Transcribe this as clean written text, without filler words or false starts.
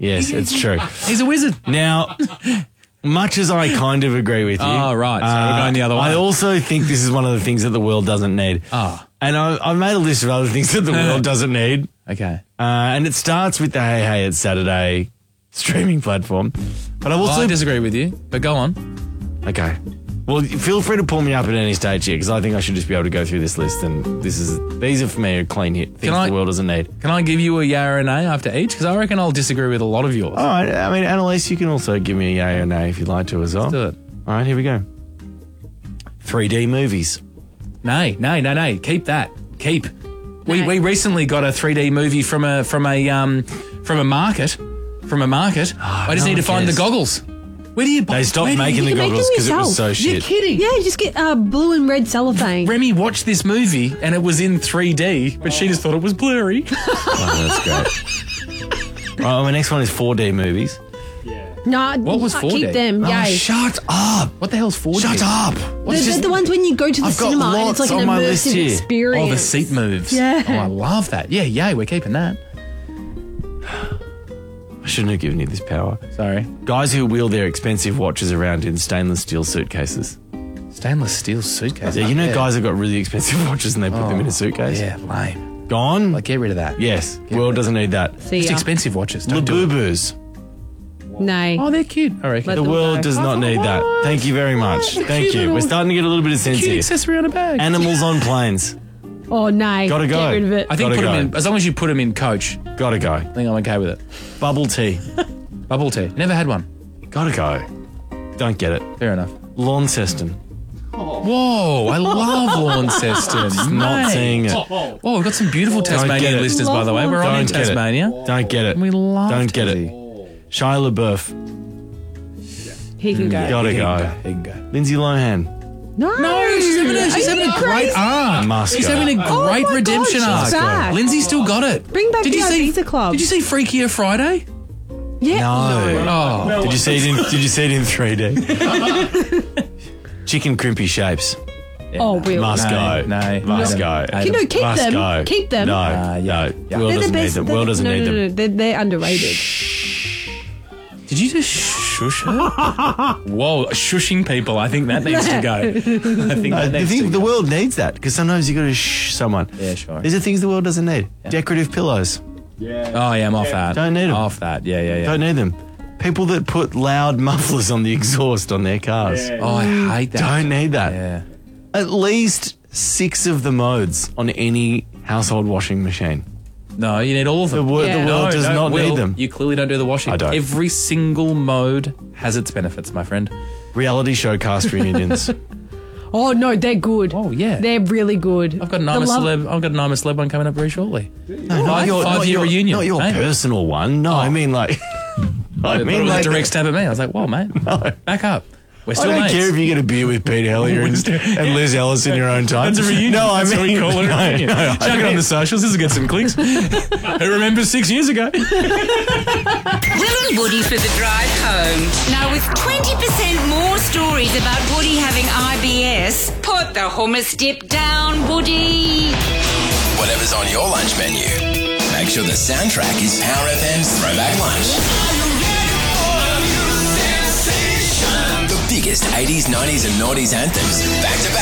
Yes, it's true. He's a wizard. Now, much as I kind of agree with you. Oh, right. So we're going the other way. I also think this is one of the things that the world doesn't need. Oh. And I've made a list of other things that the world doesn't need. Okay. And it starts with the Hey Hey It's Saturday streaming platform. But I've also... I disagree with you, but go on. Okay. Well, feel free to pull me up at any stage here because I think I should just be able to go through this list and these are for me a clean hit. Things the world doesn't need. Can I give you a yay or a nay after each? Because I reckon I'll disagree with a lot of yours. All right. I mean, Annalise, you can also give me a yay or nay if you'd like to as well. Let's do it. All right, here we go. 3D movies. Nay. Keep that. Keep. We recently got a 3D movie from a market. I just need to find the goggles. Where do you buy? They stopped making the goggles because it was so shit. You're kidding. Yeah, you just get blue and red cellophane. Remy watched this movie and it was in 3D, but she just thought it was blurry. Oh, that's great. All right, my next one is 4D movies. No, what was 4D? Keep them. Oh, shut up. What the hell's 4D? Shut up. They're the ones when you go to the cinema and it's like an immersive experience. Oh, the seat moves. Yeah. Oh, I love that. Yeah, yay, we're keeping that. I shouldn't have given you this power. Sorry. Guys who wheel their expensive watches around in stainless steel suitcases. Stainless steel suitcases? Yeah, you know guys have got really expensive watches and they put them in a suitcase? Yeah, lame. Gone? Like, get rid of that. Yes. World doesn't need that. Just expensive watches. Don't do it. Labubus. Nay. Oh, they're cute. I reckon. The world does not need that. Thank you very much. Thank you. We're starting to get a little bit of sense Cute here. accessory on a bag. Animals on planes. Oh, nay. Gotta go. Get rid of it. I think Gotta put them go. in, as long as you put them in Coach, Gotta go. I think I'm okay with it. Bubble tea. Bubble tea. Never had one. Gotta go. Don't get it. Fair enough. Launceston. Whoa, I love Launceston. Not seeing it. Whoa, we've got some beautiful get Tasmanian it. listeners, by the way. We're on in Don't get it. Tasmania. Don't get it. We love Don't get it. Tassie. Shia LaBeouf. He can go. Gotta go. He can go. Lindsay Lohan. No. No, she's having a great arc. Must She's go. having a Oh great my redemption God, she's arc. back. Lindsay still got it. Bring back the Ibiza Club. Did you see Freakier Friday? Yeah. No. Oh, Did you see it in 3D? Chicken crimpy shapes. Oh, really? Must go. No. Must go. You know, keep Must them. go. Keep them. No. yeah. No. World doesn't need them. World doesn't need them. No. They're underrated. Did you just shush her? Whoa, shushing people. I think that needs to go. I think that needs to The go. world needs that because sometimes you got to shh someone. Yeah, sure. These are things the world doesn't need. Decorative pillows. Oh, yeah, I'm off that. Don't need 'em. Off that. Yeah. Don't need them. People that put loud mufflers on the exhaust on their cars. Oh, I hate that. Don't need that. Yeah. At least 6 of the modes on any household washing machine. No, you need all of them. The world does not Will, need them. You clearly don't do the washing. I don't. Every single mode has its benefits, my friend. Reality show cast reunions. Oh, no, they're good. Oh, yeah. They're really good. I've got an I'm a Celeb one coming up very shortly. Not Five-year reunion. Not your eh? personal one. No, I mean like... But it was a direct stab at me. I was like, whoa, mate. Back up. We're still I don't mates. care if you get a beer with Pete Hellier and Liz Ellis in your own time. That's a reunion. No, That's I what mean... we call it a reunion. No, Chuck it on the socials. This will get some clicks. Who remembers 6 years ago? Will and Woody for the drive home. Now with 20% more stories about Woody having IBS, put the hummus dip down, Woody. Whatever's on your lunch menu, make sure the soundtrack is Power FM's Throwback Lunch. The biggest 80s, 90s and noughties anthems, back to back.